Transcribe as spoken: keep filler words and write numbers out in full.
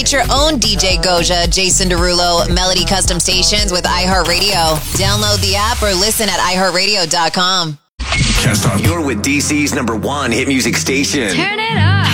Create your own D J Goja, Jason Derulo, Melody Custom Stations with iHeartRadio. Download the app or listen at i heart radio dot com. You're with D C's number one hit music station. Turn it up.